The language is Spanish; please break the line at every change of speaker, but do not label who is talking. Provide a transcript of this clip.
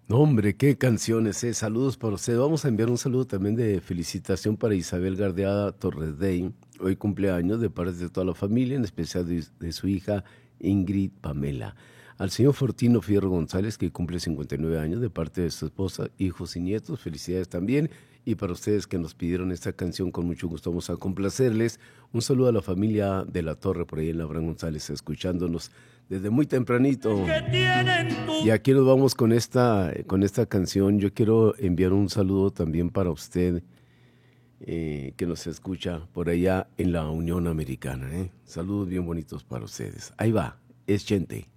No, hombre, qué canciones, eh. Saludos para usted. Vamos a enviar un saludo también de felicitación para Isabel Gardeada Torres Day. Hoy cumpleaños de parte de toda la familia, en especial de su hija Ingrid Pamela. Al señor Fortino Fierro González, que cumple 59 años, de parte de su esposa, hijos y nietos. Felicidades también. Y para ustedes que nos pidieron esta canción, con mucho gusto vamos a complacerles. Un saludo a la familia de la Torre, por ahí en Abraham González, escuchándonos desde muy tempranito. Y aquí nos vamos con esta canción. Yo quiero enviar un saludo también para usted, que nos escucha por allá en la Unión Americana. Saludos bien bonitos para ustedes. Ahí va, es Chente.